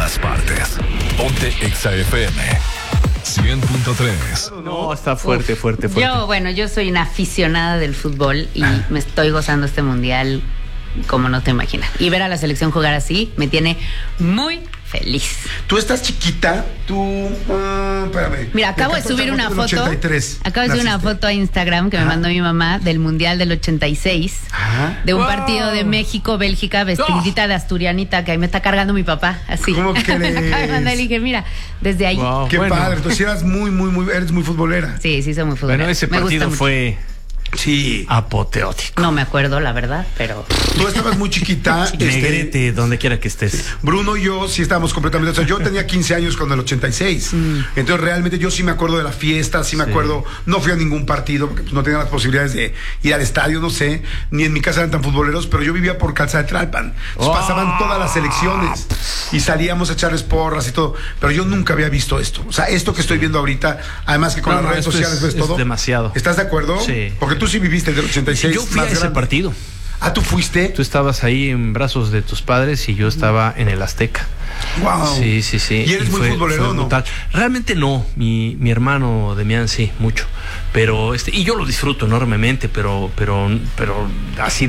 todas partes. Ponte Exa FM 100.3. No, está fuerte. Yo soy una aficionada del fútbol y me estoy gozando este mundial como no te imaginas. Y ver a la selección jugar así me tiene muy feliz. Tú estás chiquita, espérame. Mira, acabo de subir una foto. Acabo de subir una foto a Instagram que me mandó mi mamá del Mundial del 86. De un partido de México-Bélgica, vestidita de asturianita, que ahí me está cargando mi papá, así. ¿Cómo que me acaba de mandar y dije, mira, desde ahí. Wow, qué padre, entonces eres muy futbolera. Sí, soy muy futbolera. Bueno, ese partido fue apoteótico. No me acuerdo, la verdad, pero... Tú estabas muy chiquita. Negrete, donde quiera que estés. Bruno y yo sí estábamos completamente... O sea, yo tenía 15 años con el 86. Entonces, realmente yo sí me acuerdo de la fiesta, sí me acuerdo... No fui a ningún partido, porque pues, no tenía las posibilidades de ir al estadio, no sé. Ni en mi casa eran tan futboleros, pero yo vivía por Calzada de Tlalpan. Entonces, pasaban todas las selecciones. Y salíamos a echarles porras y todo. Pero yo nunca había visto esto. O sea, esto que estoy viendo ahorita, además que con las redes sociales ves todo. Es demasiado. ¿Estás de acuerdo? Sí. Porque tú sí viviste el del 86. Yo fui a ese partido. Ah, ¿tú fuiste? Tú estabas ahí en brazos de tus padres y yo estaba en el Azteca. Wow. Sí. ¿Y eres muy futbolero, no? Realmente no. Mi hermano Demián sí, mucho. Pero y yo lo disfruto enormemente, pero así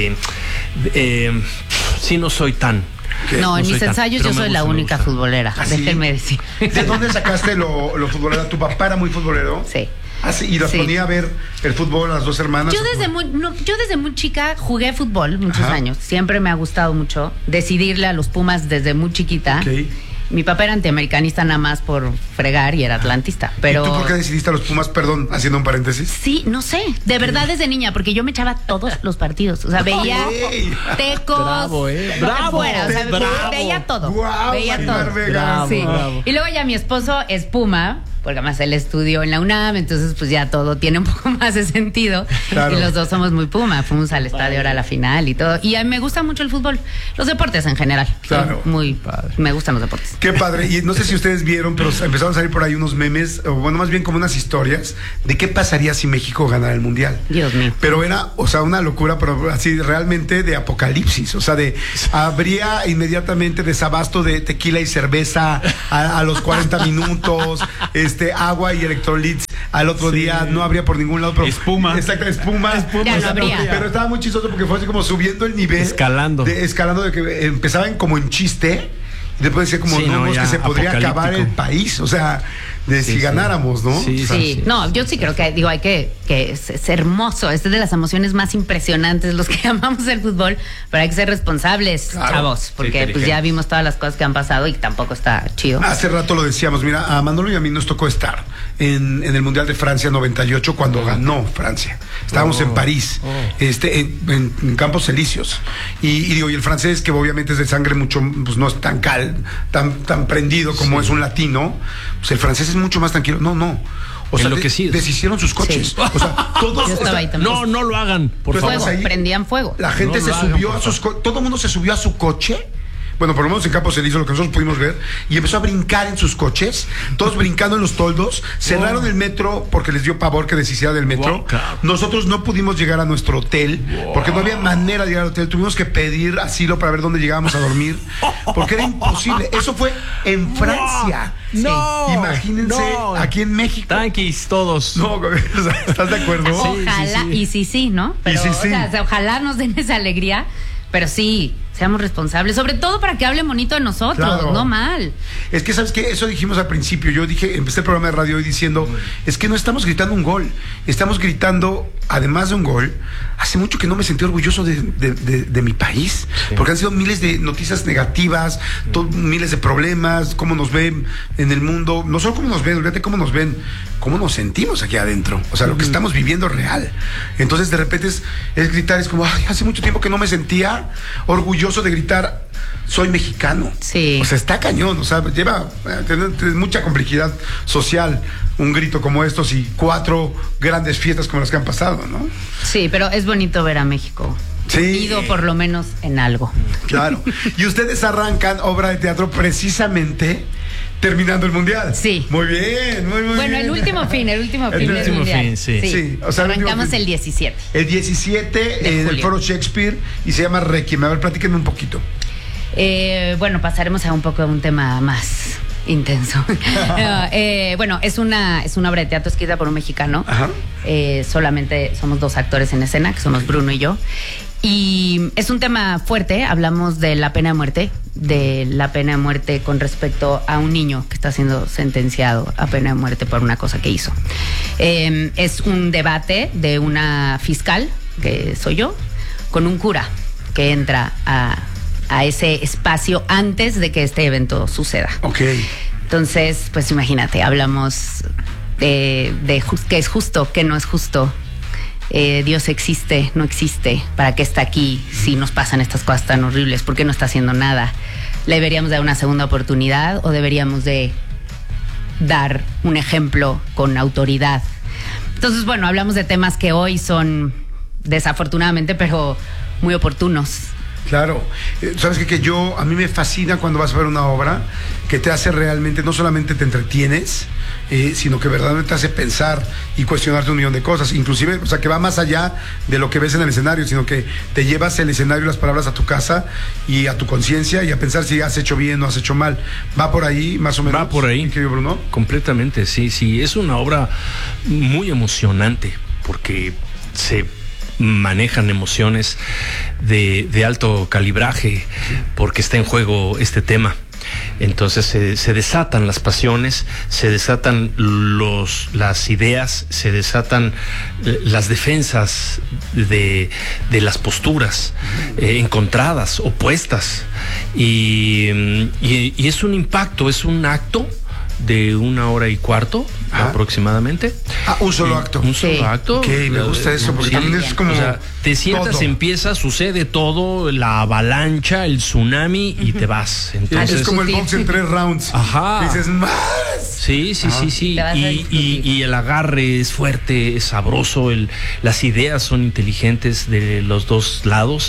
sí no soy tan. No, en mis ensayos yo soy la única futbolera. Déjenme decir. ¿De dónde sacaste lo futbolera? ¿Tu papá era muy futbolero? Sí. Ah, sí, y las ponía a ver el fútbol a las dos hermanas. Yo desde muy chica jugué fútbol muchos años. Siempre me ha gustado mucho decidirle a los Pumas desde muy chiquita. Okay. Mi papá era antiamericanista nada más por fregar y era atlantista. Pero... ¿Y tú por qué decidiste a los Pumas? Perdón, haciendo un paréntesis. Sí, no sé. De verdad desde niña, porque yo me echaba todos los partidos. O sea, veía Tecos. Bravo, bravo. Fuera, o sea, bravo. Veía todo. Wow, veía todo. Bravo, sí. Bravo. Y luego ya mi esposo es Puma, porque además él estudió en la UNAM, entonces pues ya todo tiene un poco más de sentido. Claro. Y los dos somos muy Puma. Fuimos al estadio ahora a la final y todo. Y a mí me gusta mucho el fútbol, los deportes en general. Claro. Muy padre. Me gustan los deportes. Qué padre. Y no sé si ustedes vieron, pero empezaron a salir por ahí unos memes, o bueno, más bien como unas historias de qué pasaría si México ganara el Mundial. Dios mío. Pero era, o sea, una locura, pero así realmente de apocalipsis. O sea, habría inmediatamente desabasto de tequila y cerveza a los 40 minutos, agua y electrolits al otro día, no habría por ningún lado. Pero, espuma. Exacto, espuma. Ya no habría. Pero estaba muy chistoso porque fue así como subiendo el nivel. Escalando de que empezaban como en chiste. Y después decía como, es que se podría acabar el país, o sea, si ganáramos, ¿no? Sí. No, yo sí creo que, hay que es hermoso, es de las emociones más impresionantes, los que amamos el fútbol, pero hay que ser responsables, chavos, porque pues ya vimos todas las cosas que han pasado y tampoco está chido. Hace rato lo decíamos, mira, a Manolo y a mí nos tocó estar en el Mundial de Francia 98 cuando ganó Francia. Estábamos en París, en Campos Elíseos, y el francés, que obviamente es de sangre mucho, pues no es tan tan prendido como es un latino, pues el francés es mucho más tranquilo. No. O sea, deshicieron sus coches. Sí. O sea, todos. Yo estaba ahí también. No lo hagan, por favor. Prendían fuego. La gente se subió a sus coches. Todo el mundo se subió a su coche. Bueno, por lo menos en Campos Elíseos, lo que nosotros pudimos ver, y empezó a brincar en sus coches, todos brincando en los toldos, cerraron el metro porque les dio pavor que deshiciera del metro. Nosotros no pudimos llegar a nuestro hotel porque no había manera de llegar al hotel, tuvimos que pedir asilo para ver dónde llegábamos a dormir, porque era imposible. Eso fue en Francia. No, imagínense aquí en México. Tranquis todos. No, ¿estás de acuerdo? Ojalá, y sí, ¿no? Pero, sí. O sea, ojalá nos den esa alegría, pero sí, seamos responsables, sobre todo para que hablen bonito de nosotros, no mal. Es que, ¿sabes qué? Eso dijimos al principio. Yo empecé el programa de radio hoy diciendo, es que no estamos gritando un gol, estamos gritando, además de un gol, hace mucho que no me sentí orgulloso de mi país, porque han sido miles de noticias negativas, miles de problemas, cómo nos ven en el mundo, no solo cómo nos ven, olvídate cómo nos ven, cómo nos sentimos aquí adentro, o sea, lo que estamos viviendo real. Entonces, de repente es gritar, es como, hace mucho tiempo que no me sentía orgulloso de gritar, soy mexicano. Sí. O sea, está cañón, o sea, lleva mucha complejidad social un grito como estos y 4 grandes fiestas como las que han pasado, ¿no? Sí, pero es bonito ver a México unido por lo menos en algo. Claro. Y ustedes arrancan obra de teatro precisamente terminando el Mundial. Sí. Muy bien, muy bien. Bueno, el último fin del Mundial. Sí. O sea, arrancamos el 17. El 17 en el Foro Shakespeare y se llama Requiem. A ver, platíquenme un poquito. Bueno, pasaremos a un poco a un tema más intenso. Bueno, es una obra de teatro escrita por un mexicano. Ajá. Solamente somos 2 actores en escena, que somos Bruno y yo. Y es un tema fuerte. Hablamos de la pena de muerte con respecto a un niño que está siendo sentenciado a pena de muerte por una cosa que hizo. Es un debate de una fiscal, que soy yo, con un cura que entra a ese espacio antes de que este evento suceda. Ok. Entonces, pues imagínate, hablamos de qué es justo, qué no es justo. Dios existe, no existe, ¿para qué está aquí si nos pasan estas cosas tan horribles? ¿Por qué no está haciendo nada? ¿Le deberíamos dar una segunda oportunidad o deberíamos de dar un ejemplo con autoridad? Entonces, bueno, hablamos de temas que hoy son desafortunadamente, pero muy oportunos. Claro, sabes que a mí me fascina cuando vas a ver una obra que te hace realmente, no solamente te entretienes, sino que verdaderamente te hace pensar y cuestionarte un millón de cosas, inclusive, o sea, que va más allá de lo que ves en el escenario, sino que te llevas el escenario y las palabras a tu casa y a tu conciencia y a pensar si has hecho bien o has hecho mal. ¿Va por ahí, más o menos? Va por ahí, querido Bruno. Completamente, sí, es una obra muy emocionante porque se manejan emociones de alto calibraje porque está en juego este tema. Entonces se desatan las pasiones, se desatan las ideas, se desatan las defensas de las posturas encontradas, opuestas, y es un impacto, es un acto de 1 hora y cuarto aproximadamente. Un solo acto. Un solo acto. Ok, me gusta eso, porque también es como... O sea, te sientas, empieza, sucede todo, la avalancha, el tsunami, y te vas. Entonces, es como el box en 3 rounds. Ajá. Dices, más. Sí. Y el agarre es fuerte, es sabroso, las ideas son inteligentes de los 2 lados,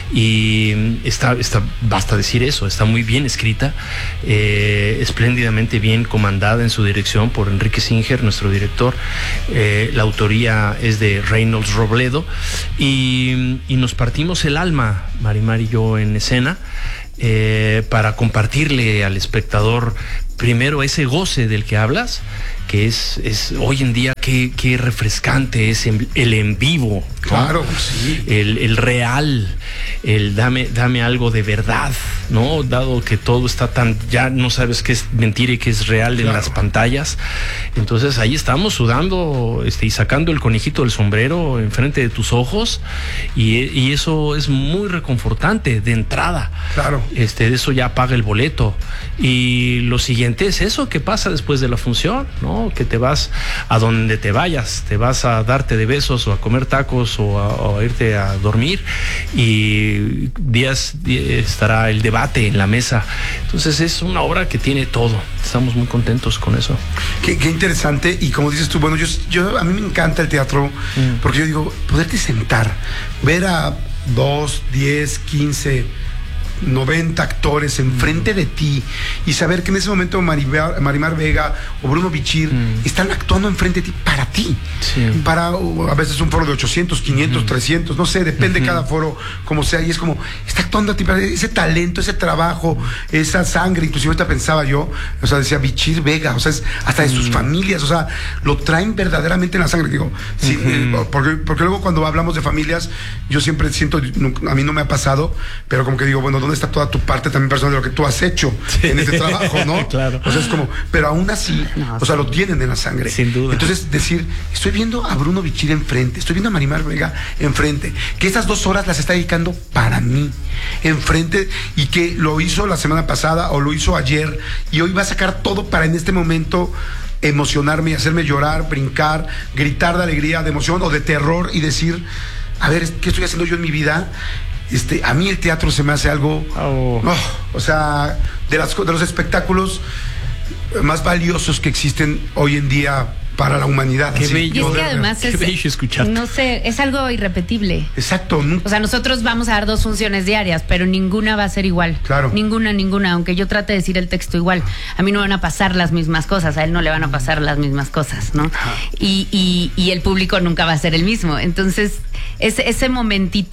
y basta decir eso, está muy bien escrita, espléndidamente bien comandada en su dirección por Enrique Singer, nuestro director. La autoría es de Reynolds Robledo, y nos partimos el alma, Marimar y yo, en escena, para compartirle al espectador primero ese goce del que hablas, que es hoy en día qué refrescante es el en vivo, ¿no? Claro, sí. El real, el dame algo de verdad, ¿no? Dado que todo está ya no sabes qué es mentira y qué es real, claro, en las pantallas. Entonces ahí estamos sudando y sacando el conejito del sombrero enfrente de tus ojos, y eso es muy reconfortante de entrada. Claro. De eso ya paga el boleto. Y lo siguiente es eso que pasa después de la función, ¿no? Que te vas a donde te vayas, te vas a darte de besos o a comer tacos o a irte a dormir, y días estará el debate en la mesa. Entonces es una obra que tiene todo. Estamos muy contentos con eso. Qué interesante. Y como dices tú, bueno, a mí me encanta el teatro, porque yo digo, poderte sentar, ver a 2, 10, 15, 90 actores enfrente de ti y saber que en ese momento Marimar Vega o Bruno Bichir están actuando enfrente de ti para ti. Sí. Para a veces un foro de 800, 500, 300, no sé, depende cada foro como sea, y es como, está actuando a ti, para ese talento, ese trabajo, esa sangre. Inclusive ahorita pensaba yo, o sea, decía Bichir Vega, o sea, es hasta de sus familias, o sea, lo traen verdaderamente en la sangre. Digo, sí, porque luego cuando hablamos de familias, yo siempre siento, a mí no me ha pasado, pero como que digo, bueno, ¿dónde está toda tu parte también personal de lo que tú has hecho en este trabajo, no? Claro. O sea, es como, pero aún así, o sea, lo tienen en la sangre. Sin duda. Entonces, decir, estoy viendo a Bruno Bichir enfrente, estoy viendo a Marimar Vega enfrente, que estas 2 horas las está dedicando para mí, enfrente, y que lo hizo la semana pasada o lo hizo ayer, y hoy va a sacar todo para en este momento emocionarme y hacerme llorar, brincar, gritar de alegría, de emoción o de terror, y decir, a ver, ¿qué estoy haciendo yo en mi vida? A mí el teatro se me hace algo, o sea, de los espectáculos más valiosos que existen hoy en día para la humanidad. Qué bello. Y es que además qué bello escucharte. No sé, es algo irrepetible. Exacto. O sea, nosotros vamos a dar 2 funciones diarias, pero ninguna va a ser igual. Claro. Ninguna, aunque yo trate de decir el texto igual. A mí no van a pasar las mismas cosas, a él no le van a pasar las mismas cosas, ¿no? Y el público nunca va a ser el mismo. Entonces, ese momentito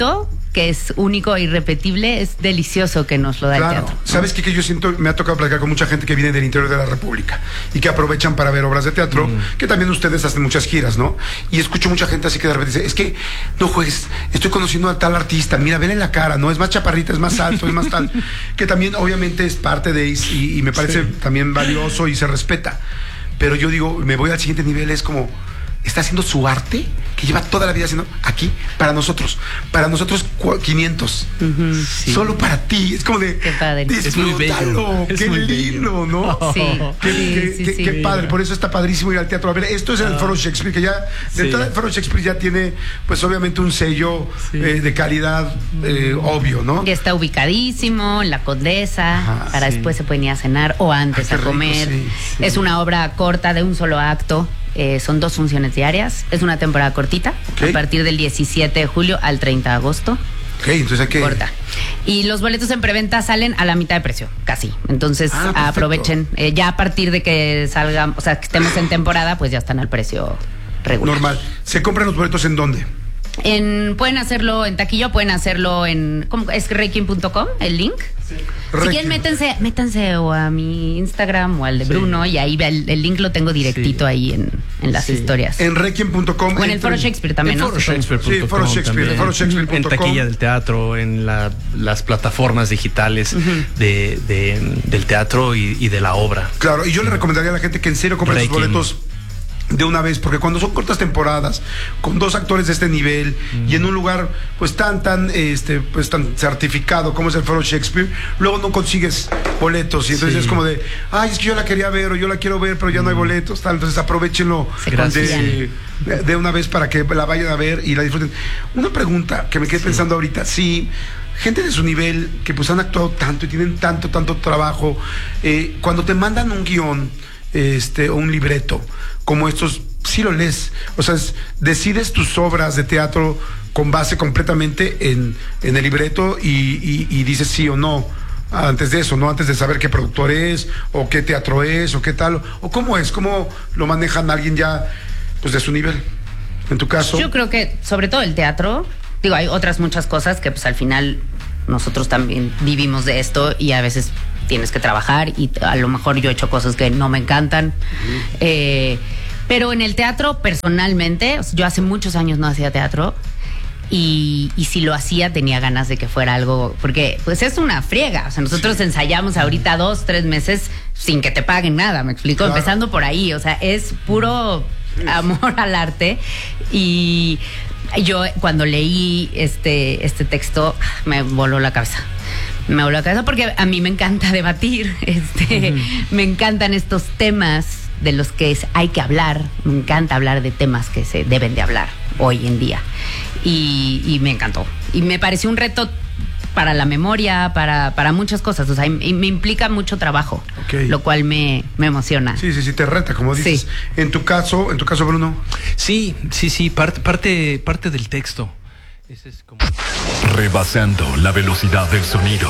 que es único e irrepetible, es delicioso que nos lo da el teatro. ¿Sabes qué? Que yo siento, me ha tocado platicar con mucha gente que viene del interior de la República y que aprovechan para ver obras de teatro, que también ustedes hacen muchas giras, ¿no? Y escucho mucha gente así que de repente dice, es que no juegues, estoy conociendo a tal artista, mira, vele la cara, ¿no? Es más chaparrita, es más alto, es más tal, que también obviamente es parte de, y me parece también valioso y se respeta. Pero yo digo, me voy al siguiente nivel, es como, está haciendo su arte, que lleva toda la vida haciendo aquí, para nosotros 500. Solo para ti, es como de, qué padre. Disfrútalo, qué lindo, ¿no? Sí, qué padre, por eso está padrísimo ir al teatro. A ver, esto es el Foro Shakespeare, que ya, de entrada el Foro Shakespeare ya tiene, pues obviamente un sello de calidad obvio, ¿no? Y está ubicadísimo en la Condesa, para después se pueden ir a cenar o antes a comer. Es una obra corta de un solo acto. Son 2 funciones diarias. Es una temporada cortita, a partir del 17 de julio al 30 de agosto. Entonces hay que... Corta. Y los boletos en preventa salen a la mitad de precio, casi. Entonces aprovechen. Ya a partir de que salgan, o sea, que estemos en temporada, pues ya están al precio regular. Normal. ¿Se compran los boletos en dónde? Pueden hacerlo en taquilla, pueden hacerlo en... ¿cómo? ¿Es requiem.com el link? Sí. Si quieren, métanse o a mi Instagram o al de Bruno, y ahí el link lo tengo directito ahí en las historias. En requiem.com. O en el Foro Shakespeare también, ¿no? Foro Shakespeare.com. Sí, Foro Shakespeare. Foro Shakespeare.com. En taquilla del teatro, en las plataformas digitales del teatro y de la obra. Claro, y yo le recomendaría a la gente que en serio compre sus boletos de una vez, porque cuando son cortas temporadas, con 2 actores de este nivel y en un lugar pues tan certificado como es el Foro Shakespeare, luego no consigues boletos y entonces es como de, es que yo la quería ver o yo la quiero ver pero ya no hay boletos, tal. Entonces aprovéchenlo de una vez para que la vayan a ver y la disfruten. Una pregunta que me quedé pensando ahorita, gente de su nivel que pues han actuado tanto y tienen tanto trabajo, cuando te mandan un guión o un libreto como estos, sí lo lees, o sea, decides tus obras de teatro con base completamente en el libreto y dices sí o no antes de eso, no antes de saber qué productor es o qué teatro es o qué tal, o cómo lo manejan alguien ya pues de su nivel. En tu caso, yo creo que sobre todo el teatro, digo, hay otras muchas cosas que pues al final nosotros también vivimos de esto y a veces tienes que trabajar y a lo mejor yo he hecho cosas que no me encantan. Pero en el teatro, personalmente, yo hace muchos años no hacía teatro y si lo hacía tenía ganas de que fuera algo, porque pues es una friega. O sea, nosotros ensayamos ahorita 2-3 meses sin que te paguen nada, me explico, empezando por ahí. O sea, es puro amor al arte. Y yo cuando leí este texto me voló la cabeza. Me voló la cabeza porque a mí me encanta debatir, me encantan estos temas de los que hay que hablar, me encanta hablar de temas que se deben de hablar hoy en día y me encantó y me pareció un reto para la memoria, para muchas cosas, o sea, me implica mucho trabajo, lo cual me emociona. Sí, te reta, como dices. En tu caso, Bruno. Sí, parte del texto. Ese es como... Rebasando la velocidad del sonido.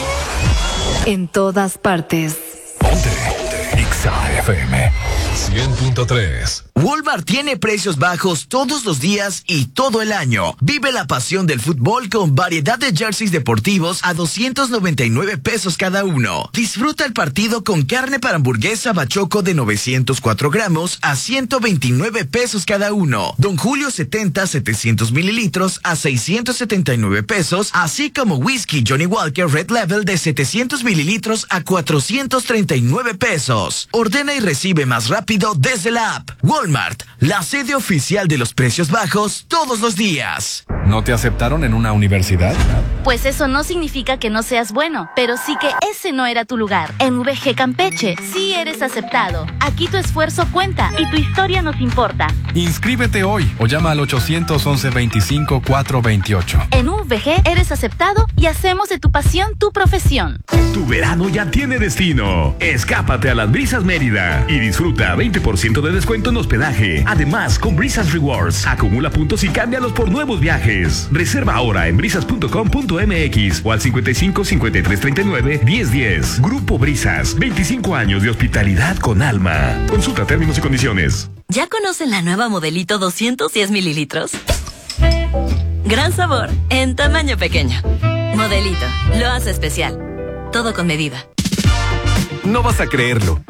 En todas partes. Ponte Exa FM 100.3. Walmart tiene precios bajos todos los días y todo el año. Vive la pasión del fútbol con variedad de jerseys deportivos a 299 pesos cada uno. Disfruta el partido con carne para hamburguesa bachoco de 904 gramos a 129 pesos cada uno. Don Julio 700 mililitros a 679 pesos, así como whisky Johnny Walker Red Label de 700 mililitros a 439 pesos. Ordena y recibe más rápido desde la app. Walmart, la sede oficial de los precios bajos todos los días. ¿No te aceptaron en una universidad? Pues eso no significa que no seas bueno, pero sí que ese no era tu lugar. En VG Campeche sí eres aceptado. Aquí tu esfuerzo cuenta y tu historia nos importa. Inscríbete hoy o llama al 811-25-428. En VG eres aceptado y hacemos de tu pasión tu profesión. Tu verano ya tiene destino. Escápate a las Brisas Mérida y disfruta 20% de descuento en hospedaje. Además, con Brisas Rewards, acumula puntos y cámbialos por nuevos viajes. Reserva ahora en brisas.com.mx o al 55 53 39 10 10. Grupo Brisas, 25 años de hospitalidad con alma. Consulta términos y condiciones. ¿Ya conocen la nueva Modelito 210 mililitros? Gran sabor en tamaño pequeño. Modelito, lo hace especial. Todo con medida. No vas a creerlo,